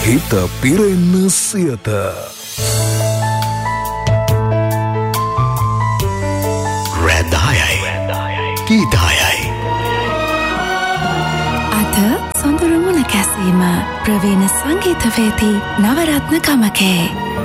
හිත පිරෙන්න සියත. රැදායයි කීදායයි. අද සොඳුරු මුණ කැසීම ප්‍රවීණ සංගීතවේදී නවරත්න කමකේ.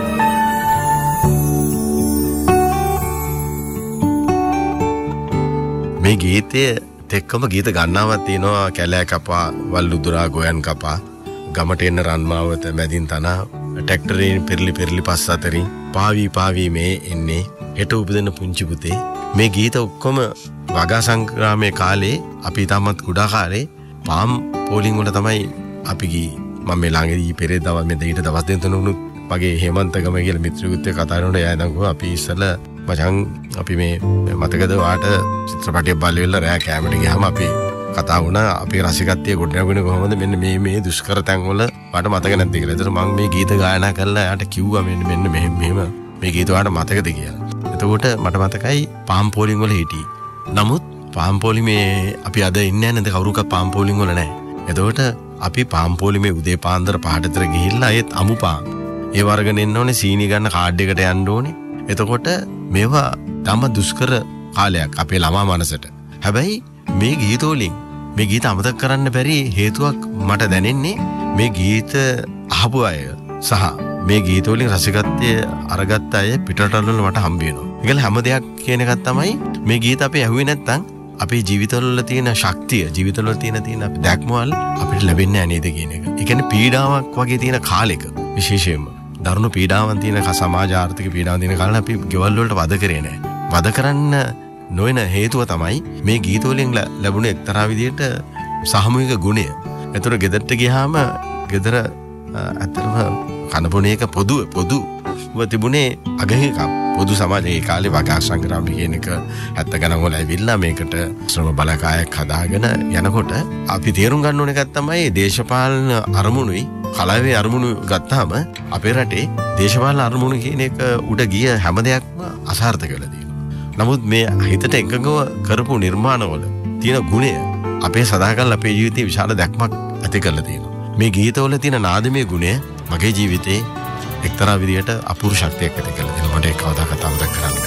මේ ගීතය තෙක්කම ගීත ගන්නාවක් තියෙනවා. කැලෑ කපා වල්ලුදුරා ගෝයන් කපා ගමට එන්න රන්මාවත මැදින් තනා ටැක්ටරයෙන් පෙරලි පස් අතරින් පාවී මේ එන්නේ හෙට උපදින පුංචි පුතේ. මේ ගීත ඔක්කොම වගා සංග්‍රාමයේ කාලේ අපි තාමත් කුඩා කාලේ පාම් පෝලිං වල තමයි අපි ගියේ. මම මේ ළඟදී පෙරේ දවස් මේ දෙයට දවස් දෙක තුනක් වගේ හේමන්තගම කියලා මිත්‍රයෙකුත් එක්ක කතා කරනකොට එයා දඟුවා අපි ඉස්සලා මචං අපි මේ මතකද වාට චිත්‍රපටයක් බලලා රෑ කැමරට ගියාම අපි කතා වුණා අපේ රසිකත්වයේ ගොඩනගුනේ කොහොමද මෙන්න මේ දුෂ්කර තැන් වල වාට මතක නැද්ද කියලා. ඒතර මම මේ ගීත ගායනා කරලා එයාට කිව්වා මෙන්න මෙහෙම මේ ගීත වාට මතකද කියලා. එතකොට මට මතකයි පාම් පෝලිං වල හිටියේ. නමුත් පාම් පෝලිමේ අපි අද ඉන්නේ නැද්ද කවුරුකත් පාම් පෝලිං වල නැහැ. එතකොට අපි පාම් පෝලිමේ උදේ පාන්දර 5ට විතර ගිහිල්ලා ඒත් අමු පාම් ඒ වර්ගන එන්න ඕනේ සීනි ගන්න කාඩ් එකට යන්න ඕනේ. එතකොට මේවා තම දුෂ්කර කාලයක් අපේ ළමා මනසට. හැබැයි මේ ගීතෝලින් මේ ගීත අමතක කරන්න බැරි හේතුවක් මට දැනෙන්නේ මේ ගීත අහපු අය සහ මේ ගීතෝලින් රසිකත්වයේ අරගත්ත අය පිටරටවල මට හම්බ වෙනවා. ඒකල හැම දෙයක් කියන එකක් තමයි මේ ගීත අපි ඇහුවේ නැත්නම් අපේ ජීවිතවල තියෙන ශක්තිය ජීවිතවල තියෙන අපේ දැක්මවල අපිට ලැබෙන්නේ නැහැ නේද කියන එක. ඒ කියන්නේ පීඩාවක් වගේ තියෙන කාලෙක විශේෂයෙන්ම දරුණු පීඩාවන් තියෙන සමාජ ආර්ථික පීඩාවන් තියෙන කාලේ අපි ගෙවල් වලට වද කරේ නැහැ. වද කරන්න නොවන හේතුව තමයි මේ ගීත වලින් ලැබුණ එක්තරා විදියට සාමූහික ගුණය. ඒතර ගෙදරට ගියාම ගෙදර අතරම කනබොන එක පොදුව තිබුණේ අගහිකම්. පොදු සමාජයේ කාලේ වගා සංග්‍රාම කියන එක 70 ගණන් වල ඇවිල්ලා මේකට ශ්‍රම බලකායක් හදාගෙන යනකොට අපි තේරුම් ගන්න ඕන එකක් තමයි දේශපාලන අරමුණුයි කලාවේ අරමුණු ගත්තාම අපේ රටේ දේශපාලන අරමුණු කියන එක උඩ ගිය හැම දෙයක්ම අසාර්ථක වෙලා තියෙනවා. නමුත් මේ හිතට එකඟව කරපු නිර්මාණවල තියෙන ගුණය අපේ සදාකල් අපේ ජීවිතේ විශාල දැක්මක් ඇති කරලා තියෙනවා. මේ ගීතවල තියෙන නාදමය ගුණය මගේ ජීවිතේ එක්තරා විදියට අපූර්ව ශක්තියක් ඇති කරලා දෙනවා. මට ඒක කවදාකවත් අමතක කරන්න බැහැ.